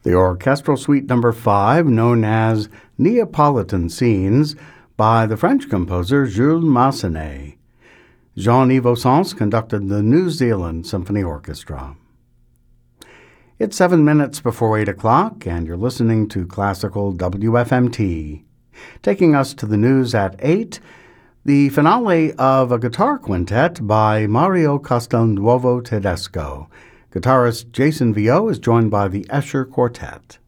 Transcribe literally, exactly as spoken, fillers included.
The orchestral suite number five, known as Neapolitan Scenes, by the French composer Jules Massenet. Jean-Yves Ossens conducted the New Zealand Symphony Orchestra. It's seven minutes before eight o'clock, and you're listening to Classical W F M T. Taking us to the news at eight, the finale of a guitar quintet by Mario Castelnuovo Tedesco. Guitarist Jason Vio is joined by the Escher Quartet.